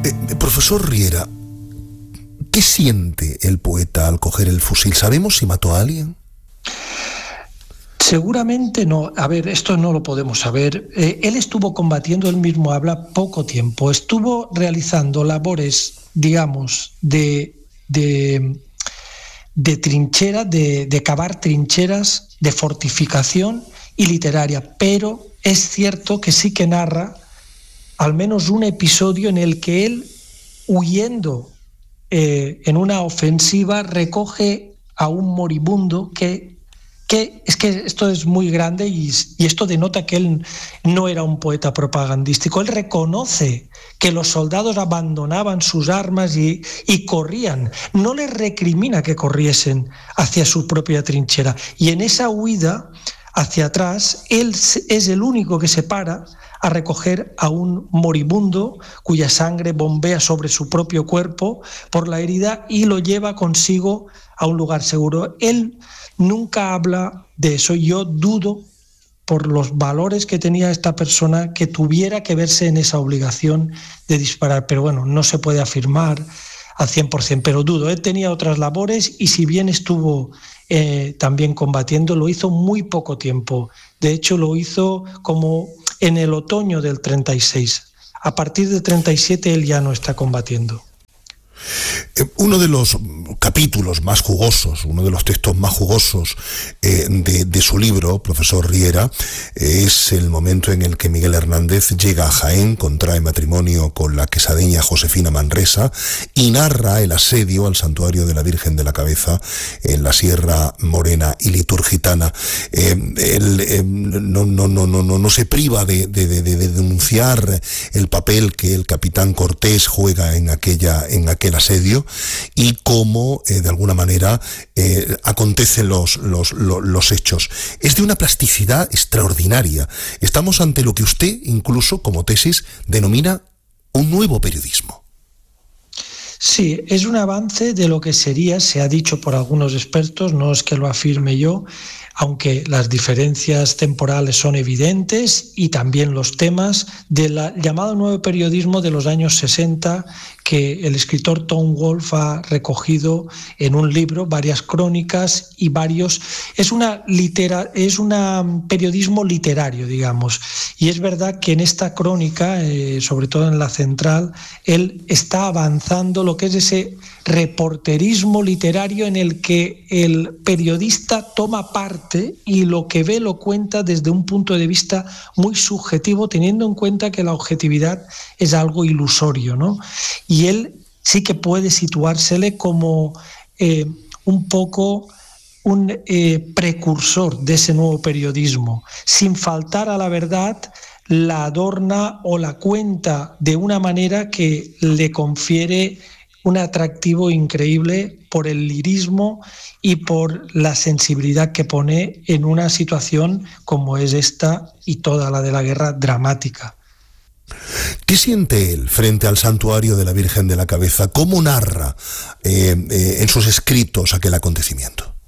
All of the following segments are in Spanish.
Profesor Riera, ¿qué siente el poeta al coger el fusil? ¿Sabemos si mató a alguien? Seguramente no. A ver, esto no lo podemos saber. Él estuvo combatiendo, él mismo habla, poco tiempo. Estuvo realizando labores, digamos, de trinchera, de cavar trincheras, de fortificación y literaria. Pero es cierto que sí que narra al menos un episodio en el que él, huyendo en una ofensiva, recoge a un moribundo que es que esto es muy grande y esto denota que él no era un poeta propagandístico. Él reconoce que los soldados abandonaban sus armas y corrían. No les recrimina que corriesen hacia su propia trinchera. Y en esa huida hacia atrás, él es el único que se para a recoger a un moribundo cuya sangre bombea sobre su propio cuerpo por la herida y lo lleva consigo a un lugar seguro. Él nunca habla de eso. Yo dudo, por los valores que tenía esta persona, que tuviera que verse en esa obligación de disparar. Pero bueno, no se puede afirmar al 100%, pero dudo. Él tenía otras labores y si bien estuvo también combatiendo, lo hizo muy poco tiempo. De hecho, lo hizo como en el otoño del 36. A partir del 37 él ya no está combatiendo. Uno de los capítulos más jugosos, uno de los textos más jugosos de su libro, profesor Riera, es el momento en el que Miguel Hernández llega a Jaén, contrae matrimonio con la quesadeña Josefina Manresa y narra el asedio al santuario de la Virgen de la Cabeza en la Sierra Morena y Liturgitana. No se priva de denunciar el papel que el capitán Cortés juega en aquel asedio y cómo de alguna manera acontecen los hechos. Es de una plasticidad extraordinaria. Estamos ante lo que usted incluso como tesis denomina un nuevo periodismo. Sí, es un avance de lo que sería, se ha dicho por algunos expertos, no es que lo afirme yo, aunque las diferencias temporales son evidentes y también los temas del llamado nuevo periodismo de los años 60 que el escritor Tom Wolfe ha recogido en un libro, varias crónicas y varios... Es un periodismo literario, digamos, y es verdad que en esta crónica, sobre todo en la central, él está avanzando lo que es ese reporterismo literario en el que el periodista toma parte y lo que ve lo cuenta desde un punto de vista muy subjetivo, teniendo en cuenta que la objetividad es algo ilusorio, ¿no? Y él sí que puede situársele como un poco un precursor de ese nuevo periodismo. Sin faltar a la verdad, la adorna o la cuenta de una manera que le confiere un atractivo increíble por el lirismo y por la sensibilidad que pone en una situación como es esta y toda la de la guerra dramática. ¿Qué siente él frente al santuario de la Virgen de la Cabeza? ¿Cómo narra en sus escritos aquel acontecimiento?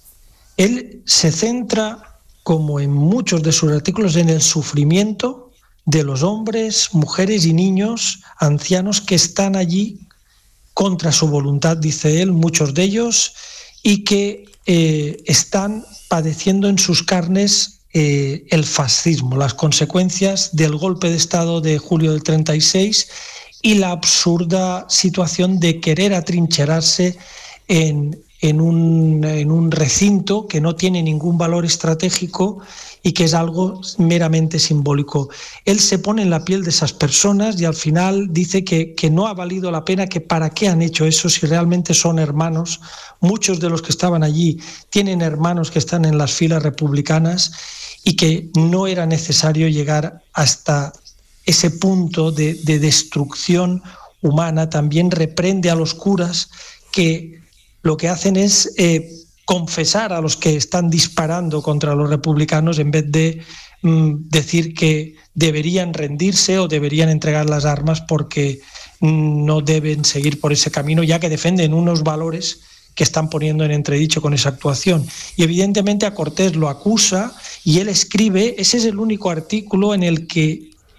Él se centra, como en muchos de sus artículos, en el sufrimiento de los hombres, mujeres y niños, ancianos que están allí contra su voluntad, dice él, muchos de ellos, y que están padeciendo en sus carnes el fascismo, las consecuencias del golpe de Estado de julio del 36 y la absurda situación de querer atrincherarse en un recinto que no tiene ningún valor estratégico y que es algo meramente simbólico. Él se pone en la piel de esas personas y al final dice que no ha valido la pena, que para qué han hecho eso si realmente son hermanos. Muchos de los que estaban allí tienen hermanos que están en las filas republicanas y que no era necesario llegar hasta ese punto de destrucción humana. También reprende a los curas que lo que hacen es confesar a los que están disparando contra los republicanos en vez de decir que deberían rendirse o deberían entregar las armas porque no deben seguir por ese camino, ya que defienden unos valores que están poniendo en entredicho con esa actuación. Y evidentemente a Cortés lo acusa y él escribe, ese es el único artículo en el que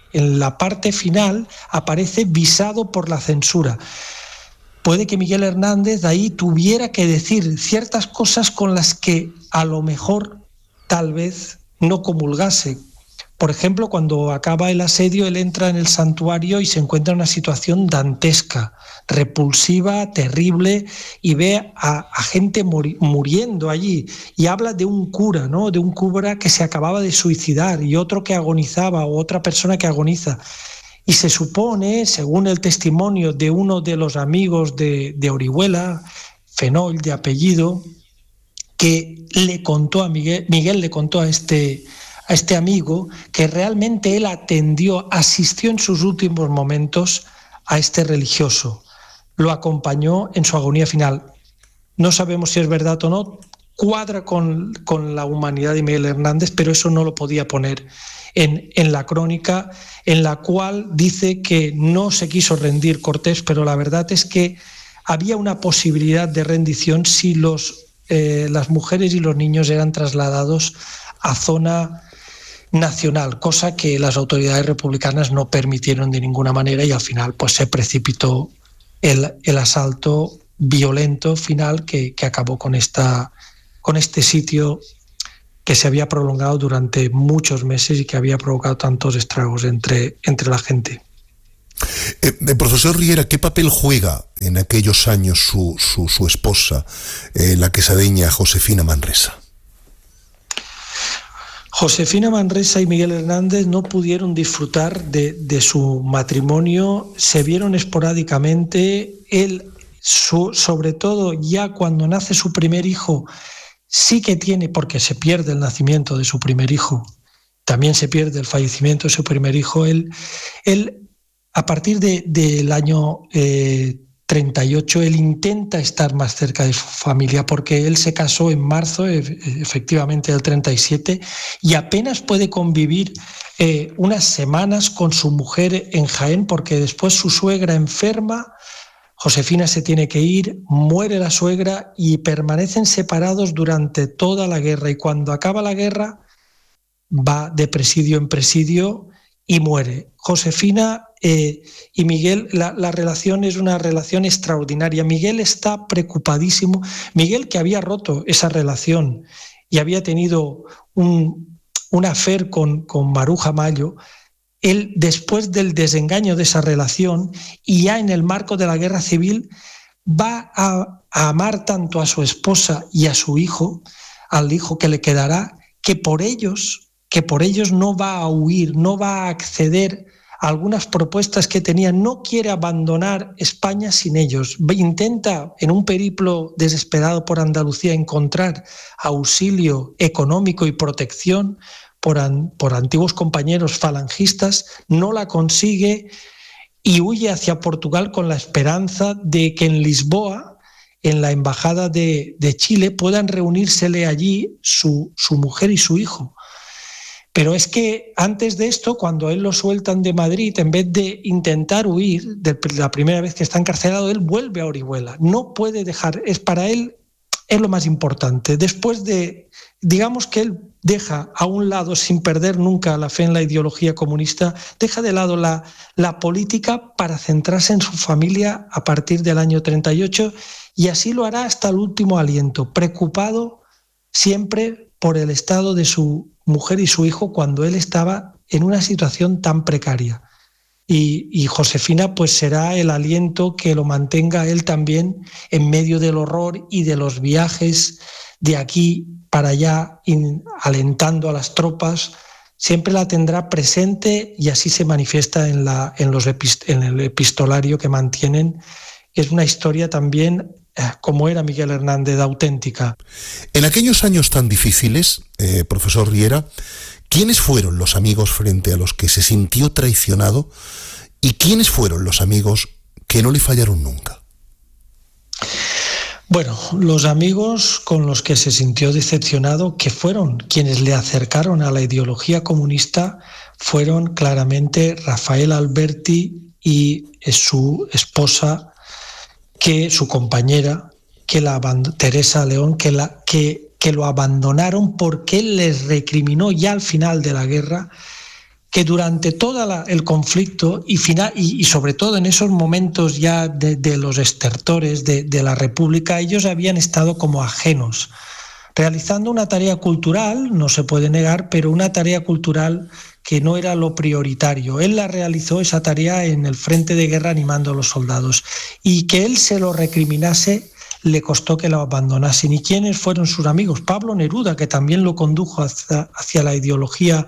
en la parte final aparece visado por la censura. Puede que Miguel Hernández ahí tuviera que decir ciertas cosas con las que a lo mejor tal vez no comulgase. Por ejemplo, cuando acaba el asedio, él entra en el santuario y se encuentra en una situación dantesca, repulsiva, terrible, y ve a gente muriendo allí. Y habla de un cura, ¿no? De un cura que se acababa de suicidar y otro que agonizaba, o otra persona que agoniza. Y se supone, según el testimonio de uno de los amigos de Orihuela, Fenoll de apellido, que le contó a Miguel le contó a este amigo que realmente él asistió en sus últimos momentos a este religioso, lo acompañó en su agonía final. No sabemos si es verdad o no, cuadra con la humanidad de Miguel Hernández, pero eso no lo podía poner en la crónica, en la cual dice que no se quiso rendir Cortés, pero la verdad es que había una posibilidad de rendición si las mujeres y los niños eran trasladados a zona nacional, cosa que las autoridades republicanas no permitieron de ninguna manera, y al final pues se precipitó el asalto violento final que acabó con este sitio que se había prolongado durante muchos meses y que había provocado tantos estragos entre la gente. Profesor Riera, ¿qué papel juega en aquellos años su esposa, la quesadeña Josefina Manresa? Josefina Manresa y Miguel Hernández no pudieron disfrutar de su matrimonio, se vieron esporádicamente. Él, sobre todo ya cuando nace su primer hijo, sí que tiene, porque se pierde el nacimiento de su primer hijo, también se pierde el fallecimiento de su primer hijo. Él a partir del año 38, él intenta estar más cerca de su familia, porque él se casó en marzo, efectivamente, del 37, y apenas puede convivir unas semanas con su mujer en Jaén, porque después su suegra enferma, Josefina se tiene que ir, muere la suegra y permanecen separados durante toda la guerra. Y cuando acaba la guerra, va de presidio en presidio y muere. Josefina y Miguel, la relación es una relación extraordinaria. Miguel está preocupadísimo. Miguel, que había roto esa relación y había tenido un affair con Maruja Mayo, él, después del desengaño de esa relación y ya en el marco de la guerra civil, va a amar tanto a su esposa y a su hijo, al hijo que le quedará, que por ellos no va a huir, no va a acceder a algunas propuestas que tenía, no quiere abandonar España sin ellos. Intenta, en un periplo desesperado por Andalucía, encontrar auxilio económico y protección por antiguos compañeros falangistas, no la consigue y huye hacia Portugal con la esperanza de que en Lisboa, en la embajada de Chile, puedan reunírsele allí su mujer y su hijo. Pero es que antes de esto, cuando a él lo sueltan de Madrid, en vez de intentar huir, de la primera vez que está encarcelado, él vuelve a Orihuela. No puede dejar, para él es lo más importante. Después digamos que él deja a un lado, sin perder nunca la fe en la ideología comunista, deja de lado la política para centrarse en su familia a partir del año 38, y así lo hará hasta el último aliento, preocupado siempre por el estado de su mujer y su hijo cuando él estaba en una situación tan precaria. Y Josefina pues será el aliento que lo mantenga él también en medio del horror y de los viajes de aquí para allá, alentando a las tropas. Siempre la tendrá presente y así se manifiesta en el epistolario que mantienen. Es una historia también, como era Miguel Hernández, auténtica. En aquellos años tan difíciles, profesor Riera, ¿quiénes fueron los amigos frente a los que se sintió traicionado y quiénes fueron los amigos que no le fallaron nunca? Bueno, los amigos con los que se sintió decepcionado, que fueron quienes le acercaron a la ideología comunista, fueron claramente Rafael Alberti y su esposa, su compañera, Teresa León, que lo abandonaron porque él les recriminó ya al final de la guerra que durante todo el conflicto y sobre todo en esos momentos ya de los estertores de la República, ellos habían estado como ajenos, realizando una tarea cultural, no se puede negar, pero una tarea cultural que no era lo prioritario. Él la realizó, esa tarea, en el frente de guerra animando a los soldados. Y que él se lo recriminase le costó que lo abandonasen. ¿Y quiénes fueron sus amigos? Pablo Neruda, que también lo condujo hacia la ideología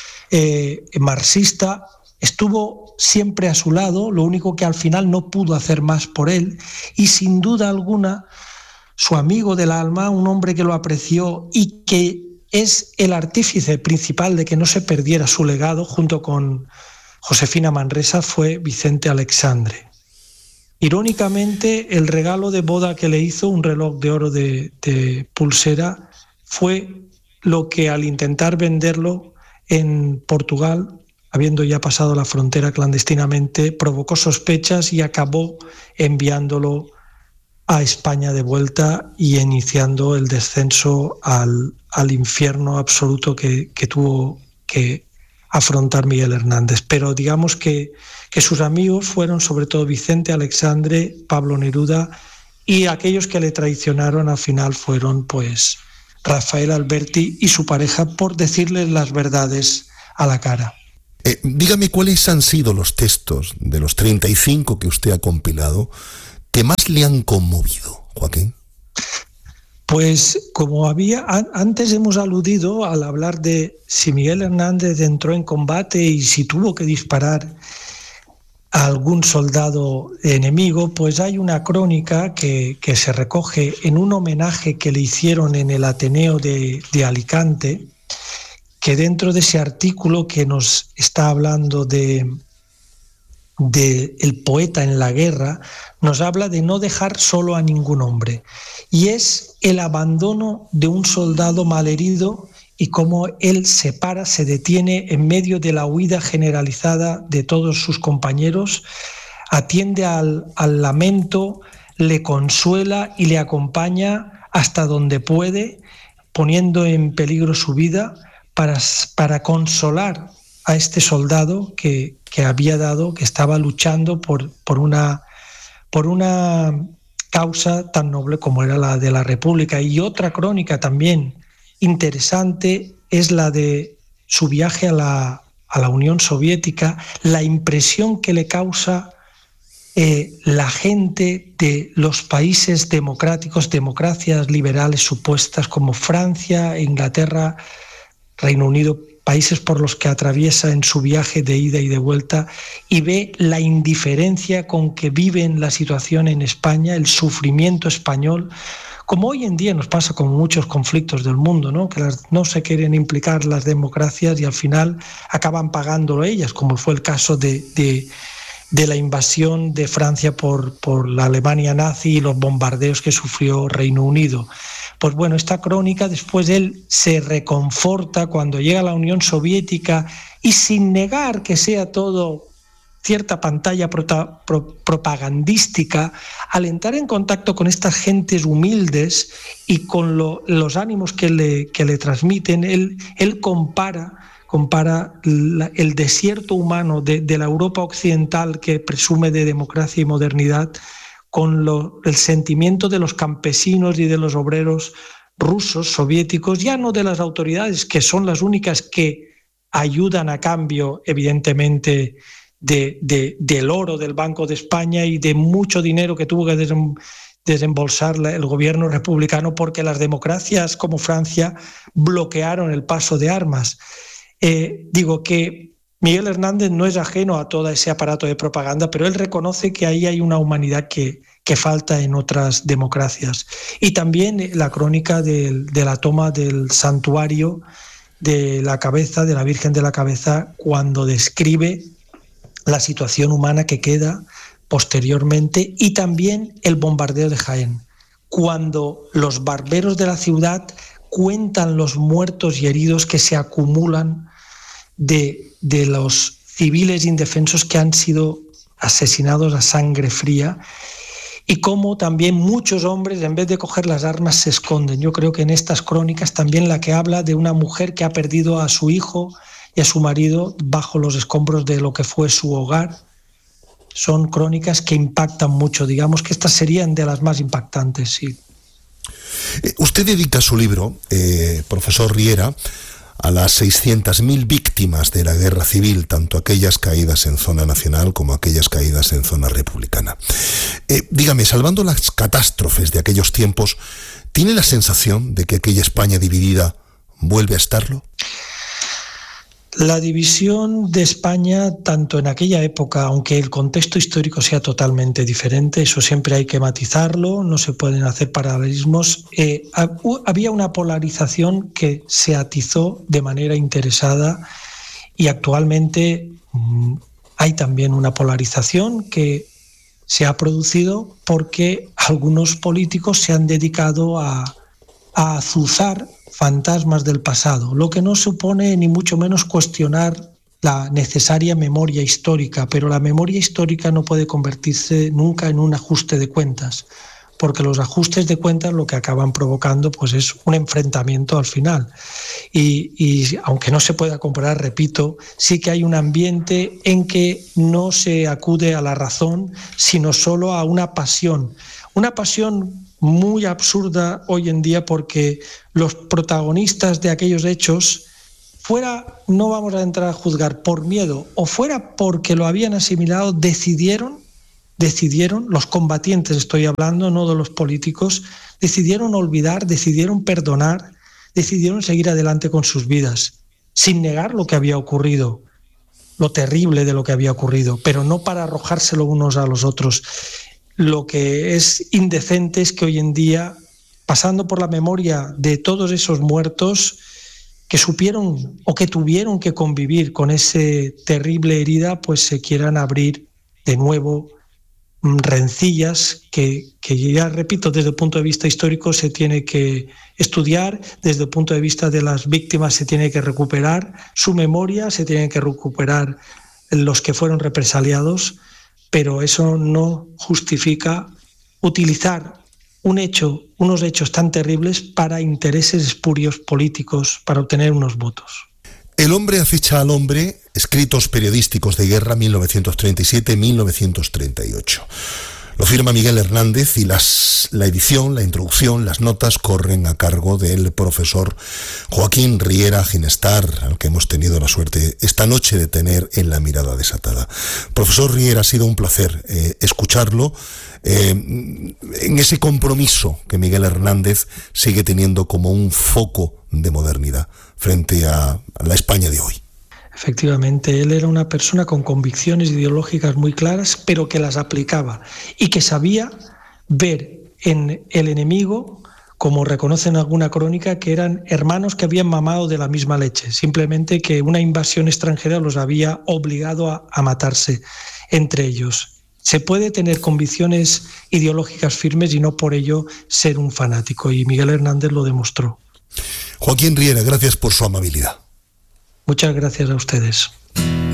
marxista, estuvo siempre a su lado, lo único que al final no pudo hacer más por él, y sin duda alguna su amigo del alma, un hombre que lo apreció y que es el artífice principal de que no se perdiera su legado, junto con Josefina Manresa, fue Vicente Aleixandre. Irónicamente, el regalo de boda que le hizo, un reloj de oro de pulsera, fue lo que, al intentar venderlo en Portugal, habiendo ya pasado la frontera clandestinamente, provocó sospechas y acabó enviándolo a España de vuelta y iniciando el descenso al infierno absoluto que tuvo que afrontar Miguel Hernández. Pero digamos que sus amigos fueron sobre todo Vicente Aleixandre, Pablo Neruda, y aquellos que le traicionaron al final fueron pues Rafael Alberti y su pareja, por decirles las verdades a la cara. Dígame cuáles han sido los textos de los 35 que usted ha compilado que más le han conmovido, Joaquín. Pues como antes hemos aludido al hablar de si Miguel Hernández entró en combate y si tuvo que disparar a algún soldado enemigo, pues hay una crónica que se recoge en un homenaje que le hicieron en el Ateneo de Alicante, que dentro de ese artículo que nos está hablando de el poeta en la guerra, nos habla de no dejar solo a ningún hombre, y es el abandono de un soldado malherido y cómo él se detiene en medio de la huida generalizada de todos sus compañeros, atiende al lamento, le consuela y le acompaña hasta donde puede, poniendo en peligro su vida para consolar a este soldado que estaba luchando por una causa tan noble como era la de la República. Y otra crónica también interesante es la de su viaje a la Unión Soviética, la impresión que le causa la gente de los países democráticos, democracias liberales supuestas como Francia, Inglaterra, Reino Unido, países por los que atraviesa en su viaje de ida y de vuelta, y ve la indiferencia con que viven la situación en España, el sufrimiento español, como hoy en día nos pasa con muchos conflictos del mundo, ¿no? Que no se quieren implicar las democracias y al final acaban pagándolo ellas, como fue el caso de la invasión de Francia por la Alemania nazi y los bombardeos que sufrió Reino Unido. Pues bueno, esta crónica, después él se reconforta cuando llega a la Unión Soviética y, sin negar que sea todo cierta pantalla propagandística, al entrar en contacto con estas gentes humildes y con los ánimos que le transmiten, él compara el desierto humano de la Europa occidental, que presume de democracia y modernidad, con el sentimiento de los campesinos y de los obreros rusos, soviéticos, ya no de las autoridades, que son las únicas que ayudan a cambio, evidentemente, del oro del Banco de España y de mucho dinero que tuvo que desembolsar el gobierno republicano, porque las democracias como Francia bloquearon el paso de armas. Digo que Miguel Hernández no es ajeno a todo ese aparato de propaganda, pero él reconoce que ahí hay una humanidad que falta en otras democracias. Y también la crónica de la toma del santuario de la cabeza, de la Virgen de la Cabeza, cuando describe la situación humana que queda posteriormente, y también el bombardeo de Jaén, cuando los barberos de la ciudad cuentan los muertos y heridos que se acumulan de los civiles indefensos que han sido asesinados a sangre fría, y cómo también muchos hombres, en vez de coger las armas, se esconden. Yo creo que en estas crónicas también la que habla de una mujer que ha perdido a su hijo y a su marido bajo los escombros de lo que fue su hogar. Son crónicas que impactan mucho. Digamos que estas serían de las más impactantes, sí. Usted dedica su libro, profesor Riera, a las 600.000 víctimas de la guerra civil, tanto aquellas caídas en zona nacional como aquellas caídas en zona republicana. Dígame, salvando las catástrofes de aquellos tiempos, ¿tiene la sensación de que aquella España dividida vuelve a estarlo? La división de España, tanto en aquella época, aunque el contexto histórico sea totalmente diferente, eso siempre hay que matizarlo, no se pueden hacer paralelismos. Había una polarización que se atizó de manera interesada y actualmente hay también una polarización que se ha producido porque algunos políticos se han dedicado a azuzar fantasmas del pasado, lo que no supone ni mucho menos cuestionar la necesaria memoria histórica, pero la memoria histórica no puede convertirse nunca en un ajuste de cuentas, porque los ajustes de cuentas lo que acaban provocando pues es un enfrentamiento al final. Y aunque no se pueda comparar, repito, sí que hay un ambiente en que no se acude a la razón, sino solo a una pasión muy absurda hoy en día, porque los protagonistas de aquellos hechos, fuera, no vamos a entrar a juzgar por miedo o fuera porque lo habían asimilado, decidieron, los combatientes estoy hablando, no de los políticos, decidieron olvidar, decidieron perdonar, decidieron seguir adelante con sus vidas, sin negar lo que había ocurrido, lo terrible de lo que había ocurrido, pero no para arrojárselo unos a los otros. Lo que es indecente es que hoy en día, pasando por la memoria de todos esos muertos que supieron o que tuvieron que convivir con esa terrible herida, pues se quieran abrir de nuevo rencillas que ya repito, desde el punto de vista histórico se tiene que estudiar, desde el punto de vista de las víctimas se tiene que recuperar su memoria, se tienen que recuperar los que fueron represaliados, pero eso no justifica utilizar unos hechos tan terribles para intereses espurios políticos, para obtener unos votos. El hombre acecha al hombre, escritos periodísticos de guerra 1937-1938. Lo firma Miguel Hernández y la edición, la introducción, las notas corren a cargo del profesor Joaquín Riera Ginestar, al que hemos tenido la suerte esta noche de tener en La Mirada Desatada. Profesor Riera, ha sido un placer escucharlo en ese compromiso que Miguel Hernández sigue teniendo como un foco de modernidad frente a la España de hoy. Efectivamente, él era una persona con convicciones ideológicas muy claras, pero que las aplicaba y que sabía ver en el enemigo, como reconoce en alguna crónica, que eran hermanos que habían mamado de la misma leche, simplemente que una invasión extranjera los había obligado a matarse entre ellos. Se puede tener convicciones ideológicas firmes y no por ello ser un fanático, y Miguel Hernández lo demostró. Joaquín Riera, gracias por su amabilidad. Muchas gracias a ustedes.